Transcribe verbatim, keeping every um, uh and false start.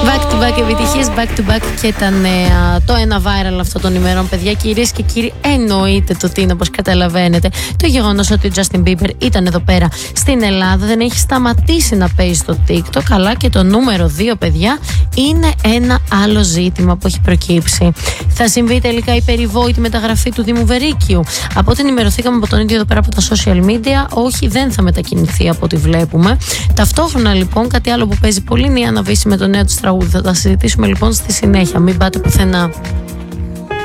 Back to back επιτυχίες, back to back και τα νέα. Το ένα viral αυτών των ημερών, παιδιά, κυρίες και κύριοι, εννοείται το τι είναι, όπως καταλαβαίνετε. Το γεγονός ότι ο Justin Bieber ήταν εδώ πέρα στην Ελλάδα, δεν έχει σταματήσει να παίζει στο TikTok. Αλλά και το νούμερο δύο, παιδιά, είναι ένα άλλο ζήτημα που έχει προκύψει. Θα συμβεί τελικά η περιβόητη μεταγραφή του Δήμου Βερίκιου? Από ό,τι ενημερωθήκαμε από τον ίδιο εδώ πέρα από τα social media, όχι, δεν θα μετακινηθεί από ό,τι βλέπουμε. Ταυτόχρονα, λοιπόν, κάτι άλλο που παίζει πολύ είναι η Άννα Βύση με το νέο της τραγούδι. Θα τα συζητήσουμε λοιπόν στη συνέχεια. Μην πάτε πουθενά.